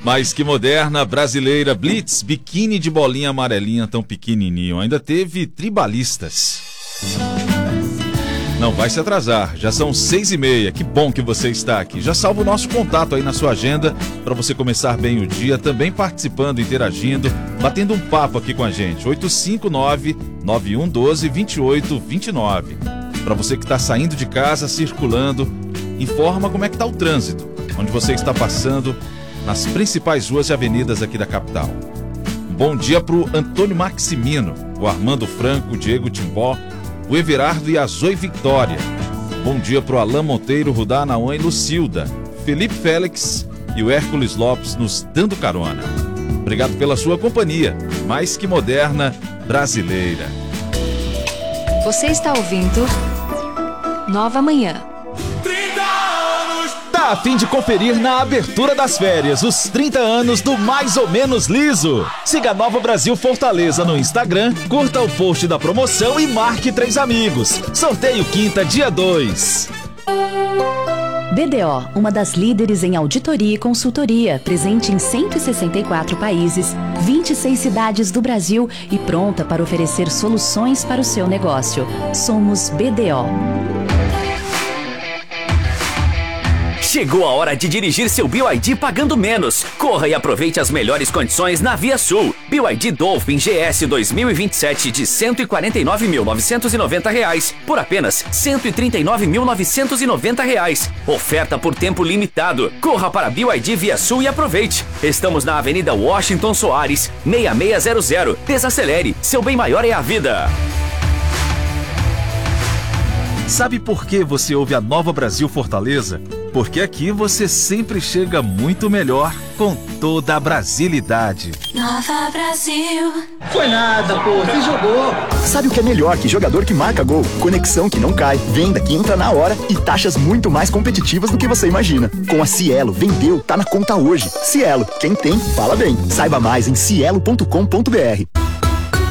Mas que moderna, brasileira, Blitz, biquíni de bolinha amarelinha tão pequenininho. Ainda teve tribalistas. Não vai se atrasar, já são 6h30, que bom que você está aqui. Já salva o nosso contato aí na sua agenda para você começar bem o dia, também participando, interagindo, batendo um papo aqui com a gente. 859-9112-2829. Para você que está saindo de casa, circulando, informa como é que está o trânsito, onde você está passando nas principais ruas e avenidas aqui da capital. Bom dia para o Antônio Maximino, o Armando Franco, o Diego Timbó, o Everardo e a Zoe Victória. Bom dia para o Alain Monteiro, Rudá, Nawan e Lucilda, Felipe Félix e o Hércules Lopes nos dando carona. Obrigado pela sua companhia, mais que moderna, brasileira. Você está ouvindo Nova Manhã. Tá a fim de conferir na abertura das férias os 30 anos do Mais ou Menos Liso? Siga Nova Brasil Fortaleza no Instagram, curta o post da promoção e marque 3 amigos. Sorteio quinta, dia 2. BDO, uma das líderes em auditoria e consultoria, presente em 164 países, 26 cidades do Brasil e pronta para oferecer soluções para o seu negócio. Somos BDO. Chegou a hora de dirigir seu BYD pagando menos. Corra e aproveite as melhores condições na Via Sul. BYD Dolphin GS 2027 de R$ 149.990 por apenas R$ 139.990. Oferta por tempo limitado. Corra para BYD Via Sul e aproveite. Estamos na Avenida Washington Soares, 6600. Desacelere, seu bem maior é a vida. Sabe por que você ouve a Nova Brasil Fortaleza? Porque aqui você sempre chega muito melhor com toda a brasilidade. Nova Brasil. Foi nada, pô, você jogou. Sabe o que é melhor que jogador que marca gol? Conexão que não cai, venda que entra na hora e taxas muito mais competitivas do que você imagina. Com a Cielo, vendeu, tá na conta hoje. Cielo, quem tem, fala bem. Saiba mais em cielo.com.br.